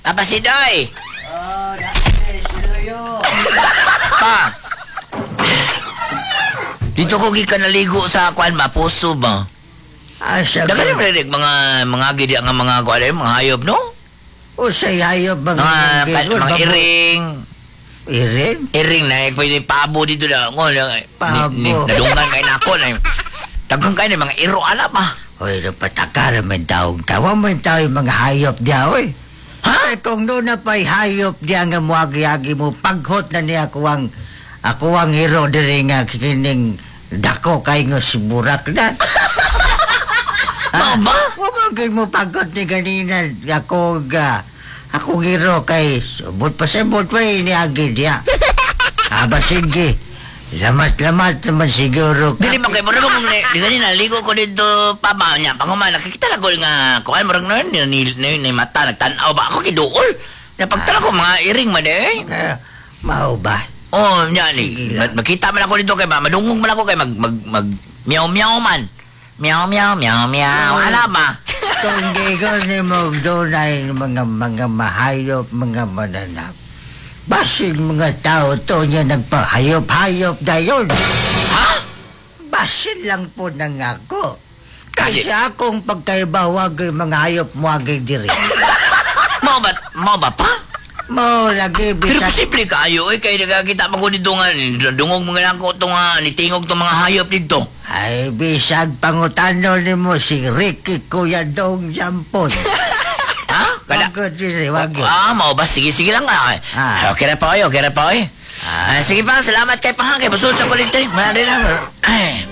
Apa si Doy? Oh, dati, siluyo. Pa! Dito ko gikan naligo sa kwan ba? Puso ba? Asa ka? Dagan mga gidi nga mga kwan mga hayop, no? O say hayop bang Mga iring. Iring? Iring na, pwede pabo dito na. Pabo. Nadungan kayo na ako na. Dagang kayo na mga iro ala pa. Oy, patakar man taong tawa man tao yung mga hayop diya, oy. Ha? Kung doon na pa'y hayop diya nga muagi-agi mo, paghot na niya ako ang hero diri nga kining dako kay nga si Burak na. Mao ba? Umagay mo paghot ni ganina ako hero kay subot pa iniagi diya. Aba sige. Lamat naman siguro. Dili ba kayo mo naman di ganina ligo ko dito pama niya. Panguman nakikita na ko nga kuan mo rin ni mata nagtanaw ba ako kiduol. Napagtala ko mga iring man eh. Mao ba? Oh, nya ni. Sige lang. Makita man ako dito kay ba madungog man ako kay mag meow meow man. Meow meow meow meow. Ala ba? Kung di ko ni mo doon ay mga mahayop, mga mananap. Basig mga tao to niya nagpahayop-hayop dayon. Ha? Basin lang po nang ako. Kaysa akong pagkaibawag yung mga hayop mo agay diri. Mau ba pa? Mo lagi Pero bisag posible kayo eh kay nagakita pa ko dito nga dungog mga lang ko to nga nitingog to mga hayop dito. ay bisag pangutano ni mo si Ricky Kuya Dong Jampon. Ha? Kada Wag diri, wag yun. mau ba? Sige lang nga. Okay na pa kayo, okay na pa kayo. Sige pa, salamat kay Pahang, kay Basod sa kulit. Ay,